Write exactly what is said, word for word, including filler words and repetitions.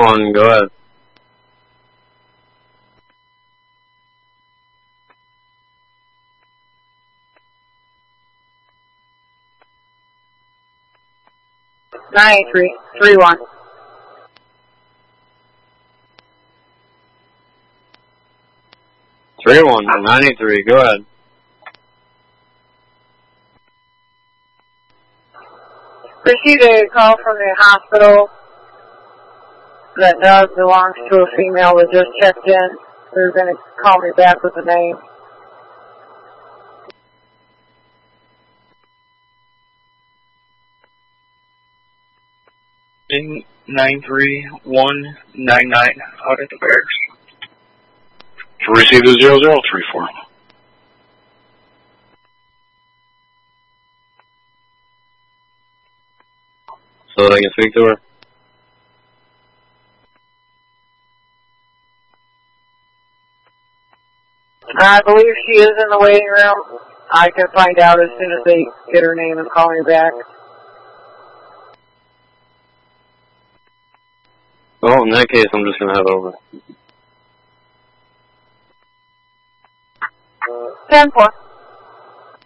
one, go ahead. nine eight three, three one. three one, nine eight three, go ahead. Received a call from the hospital that dog belongs to a female that just checked in. They're going to call me back with the name. nine three one nine nine out at the barracks. Receive the zero zero three four. So that I can speak to her. I believe she is in the waiting room. I can find out as soon as they get her name and call me back. Well, in that case, I'm just going to head over. ten four.